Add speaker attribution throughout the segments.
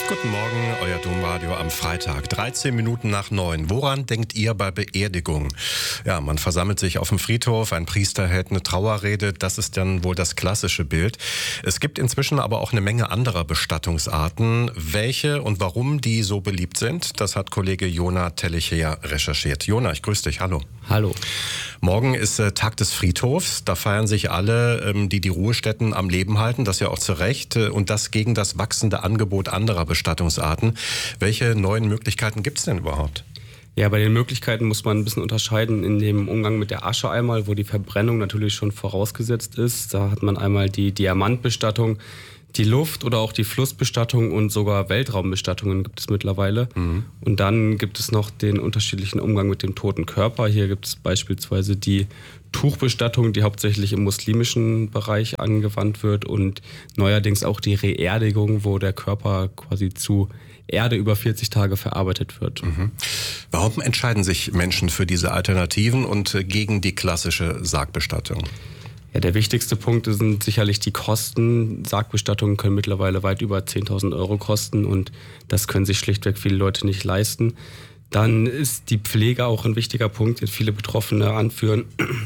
Speaker 1: Guten Morgen, euer Domradio am Freitag, 13 Minuten nach 9. Woran denkt ihr bei Beerdigung? Ja, man versammelt sich auf dem Friedhof, ein Priester hält eine Trauerrede, das ist dann wohl das klassische Bild. Es gibt inzwischen aber auch eine Menge anderer Bestattungsarten. Welche und warum die so beliebt sind, das hat Kollege Jona Tellicher recherchiert. Jona, ich grüße dich, hallo.
Speaker 2: Hallo.
Speaker 1: Morgen ist Tag des Friedhofs. Da feiern sich alle, die Ruhestätten am Leben halten. Das ja auch zu Recht. Und das gegen das wachsende Angebot anderer Bestattungsarten. Welche neuen Möglichkeiten gibt es denn überhaupt?
Speaker 2: Ja, bei den Möglichkeiten muss man ein bisschen unterscheiden in dem Umgang mit der Asche einmal, wo die Verbrennung natürlich schon vorausgesetzt ist. Da hat man einmal die Diamantbestattung, die Luft- oder auch die Flussbestattung und sogar Weltraumbestattungen gibt es mittlerweile. Und dann gibt es noch den unterschiedlichen Umgang mit dem toten Körper. Hier gibt es beispielsweise die Tuchbestattung, die hauptsächlich im muslimischen Bereich angewandt wird, und neuerdings auch die Reerdigung, wo der Körper quasi zu Erde über 40 Tage verarbeitet wird.
Speaker 1: Warum entscheiden sich Menschen für diese Alternativen und gegen die klassische Sargbestattung?
Speaker 2: Ja, der wichtigste Punkt sind sicherlich die Kosten. Sargbestattungen können mittlerweile weit über 10.000 Euro kosten und das können sich schlichtweg viele Leute nicht leisten. Dann ist die Pflege auch ein wichtiger Punkt, den viele Betroffene anführen,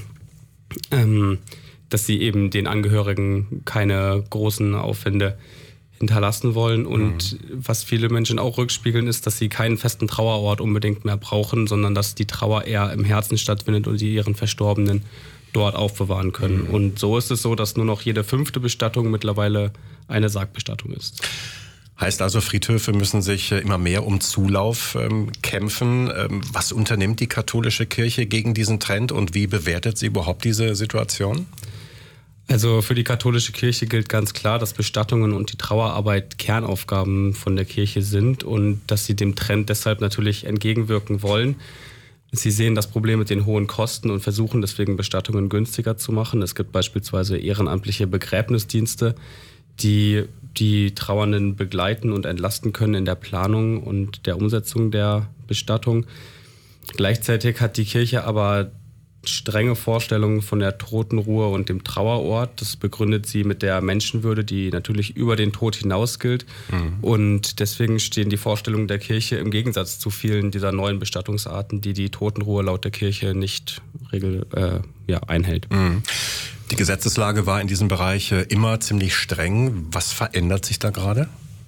Speaker 2: dass sie eben den Angehörigen keine großen Aufwände hinterlassen wollen. Und was viele Menschen auch rückspiegeln, ist, dass sie keinen festen Trauerort unbedingt mehr brauchen, sondern dass die Trauer eher im Herzen stattfindet und sie ihren Verstorbenen dort aufbewahren können. Und so ist es so, dass nur noch jede 5. Bestattung mittlerweile eine Sargbestattung ist.
Speaker 1: Heißt also, Friedhöfe müssen sich immer mehr um Zulauf kämpfen. Was unternimmt die katholische Kirche gegen diesen Trend und wie bewertet sie überhaupt diese Situation?
Speaker 2: Also für die katholische Kirche gilt ganz klar, dass Bestattungen und die Trauerarbeit Kernaufgaben von der Kirche sind und dass sie dem Trend deshalb natürlich entgegenwirken wollen. Sie sehen das Problem mit den hohen Kosten und versuchen deswegen Bestattungen günstiger zu machen. Es gibt beispielsweise ehrenamtliche Begräbnisdienste, die die Trauernden begleiten und entlasten können in der Planung und der Umsetzung der Bestattung. Gleichzeitig hat die Kirche aber strenge Vorstellungen von der Totenruhe und dem Trauerort. Das begründet sie mit der Menschenwürde, die natürlich über den Tod hinaus gilt. Und deswegen stehen die Vorstellungen der Kirche im Gegensatz zu vielen dieser neuen Bestattungsarten, die die Totenruhe laut der Kirche nicht einhält.
Speaker 1: Die Gesetzeslage war in diesem Bereich immer ziemlich streng. Was verändert sich da gerade?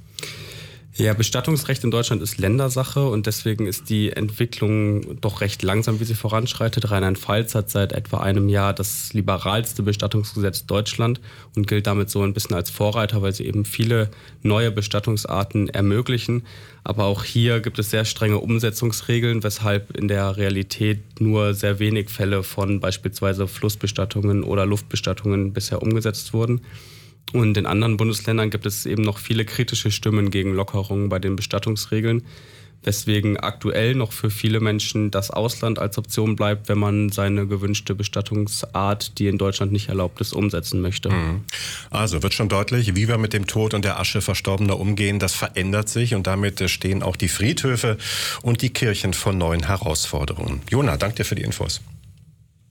Speaker 2: Ja, Bestattungsrecht in Deutschland ist Ländersache und deswegen ist die Entwicklung doch recht langsam, wie sie voranschreitet. Rheinland-Pfalz hat seit etwa einem Jahr das liberalste Bestattungsgesetz Deutschland und gilt damit so ein bisschen als Vorreiter, weil sie eben viele neue Bestattungsarten ermöglichen. Aber auch hier gibt es sehr strenge Umsetzungsregeln, weshalb in der Realität nur sehr wenig Fälle von beispielsweise Flussbestattungen oder Luftbestattungen bisher umgesetzt wurden. Und in anderen Bundesländern gibt es eben noch viele kritische Stimmen gegen Lockerungen bei den Bestattungsregeln, weswegen aktuell noch für viele Menschen das Ausland als Option bleibt, wenn man seine gewünschte Bestattungsart, die in Deutschland nicht erlaubt ist, umsetzen möchte.
Speaker 1: Also wird schon deutlich, wie wir mit dem Tod und der Asche Verstorbener umgehen, das verändert sich und damit stehen auch die Friedhöfe und die Kirchen vor neuen Herausforderungen. Jona, danke dir für die Infos.